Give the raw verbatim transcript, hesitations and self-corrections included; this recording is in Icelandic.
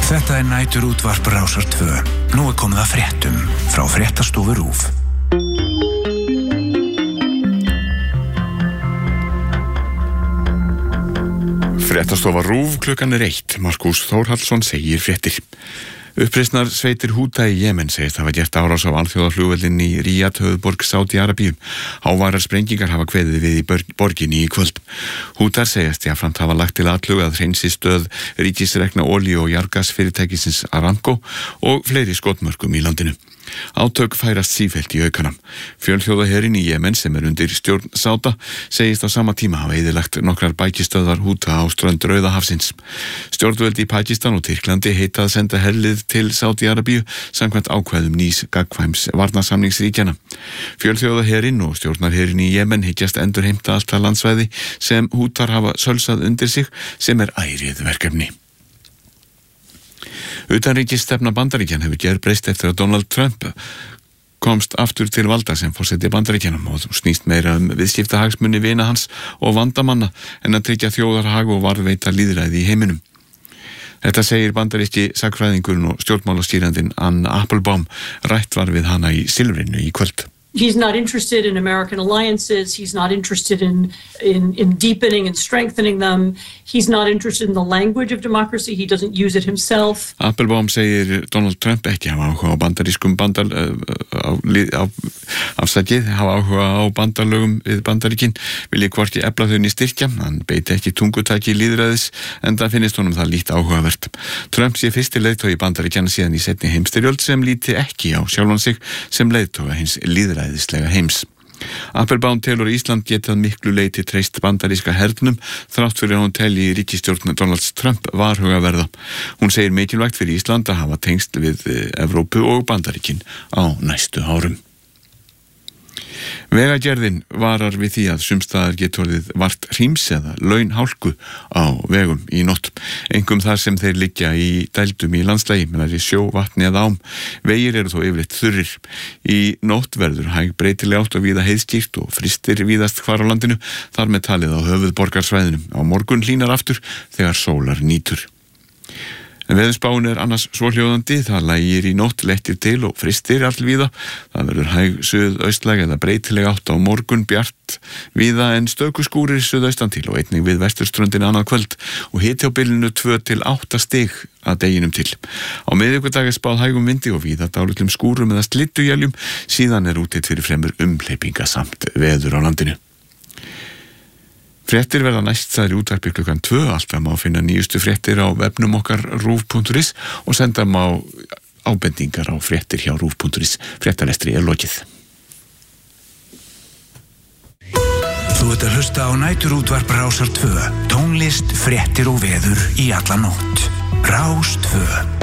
Þetta er næturútvarp Rásar tvö. Nú er komið að fréttum frá fréttastofu RÚV. Fréttastofa RÚV, klukkan er eitt. Markús Þórhallsson segir fréttir. Uppreisnar sveitir Húta í Jemen segist hafa gert árás á alþjóðaflugvöllinn í Ríad, höfuðborg Sádi-Arabíu. Háværar sprengingar hafa kveðið við í borginni í kvöld. Hútar segist jafnframt hafa lagt til atlögu að hreinsi stöð ríkisrekna olíu- og jarðgasfyrirtækisins Aramco og fleiri skotmörkum í landinu. Átök færast sífellt í aukana. Fjölþjóðaherinn í Jemen sem er undir stjórn Sáda segist á sama tíma hafa eyðilagt nokkrar bækistöðvar Húta á strönd Rauðahafsins. Stjórnvöld í Pakistan og Tyrklandi heita að senda herlið til Sádi-Arabíu samkvæmt ákvæðum nýs gagnkvæms varnarsamningsríkjanna. Fjölþjóðaherinn og stjórnarherinn í Jemen hyggjast endurheimta allt það landsvæði sem Hútar hafa sölsað undir sig sem er ærið verkefni. Utanríkisstefna Bandaríkjanna hefur gerbreyst eftir að Donald Trump komst aftur til valda sem forseti Bandaríkjanna og snýst meira um viðskiptahagsmuni vina hans og vandamanna en að tryggja þjóðarhag og varðveita lýðræði í heiminum. Þetta segir bandaríski sagnfræðingurinn og stjórnmálastýrandinn Ann Applebaum. Rætt var við hana í Silfrinu í kvöld. He's not interested in American alliances. He's not interested in, in, in deepening and strengthening them. He's not interested in the language of democracy. He doesn't use it himself. Applebaum segir Donald Trump ekki hafa áhuga á bandarískum bandal uh, á, á, afsakið, hafa áhuga á bandalögum við Bandaríkin, vilji hvorki efla þau í styrkja. Hann beiti ekki tungutaki lýðræðis en það finnist honum það lítið áhugavert. Trump sé fyrsti leiðtogi Bandaríkjanna síðan í seinni heimsstyrjöld sem líti ekki á sjálfan sig sem leiðtoga hins lýðræðislega heims. Applebaum telur Ísland getað miklu leyti treyst bandaríska hernum þrátt fyrir að hún telji ríkisstjórn Donald Trump varhugaverða. Hún segir mikilvægt fyrir Ísland að hafa tengsl við Evrópu og Bandaríkin á næstu árum. Vegagerðin varar við því að sumstaðar getur orðið vart hríms eða launhálku á vegum í nótt. Einkum þar sem þeir liggja í dældum í landslagi, með sjó, vatni eða ám. Vegir eru þó yfirleitt þurrir. Í nótt verður hæg breytileg átt og víða heiðskýrt og frystir víðast hvar á landinu, þar með talið á höfuðborgarsvæðinu. Á morgun hlýnar aftur þegar sólar nýtur. Veðurspáin er annars svohljóðandi, það lægir í nótt, léttir til og frystir allvíða. Það verður hæg suðaustlæg eða breytileg átt á morgun, bjart víða en stöku skúrir suðaustan til og einnig við vesturströndin annað kvöld og hiti á bilinu tvö til átta stig að deginum til. Á miðvikudag er spáð hægum vindi og víða dálitlum skúrum eða slittuéljum, síðan er útlit fyrir fremur umhleypingasamt veður á landinu. Fréttir verða næst þær í útvarpi klukkan tvö, alltaf má finna nýjustu fréttir á vefnum okkar ruv punktur is og senda má ábendingar á fréttir hjá ruv punktur is. Fréttalestri er lokið. Þú ert að hlusta á næturútvarp Rásar tvö. Tónlist, fréttir og veður í alla nótt. Rás tvö.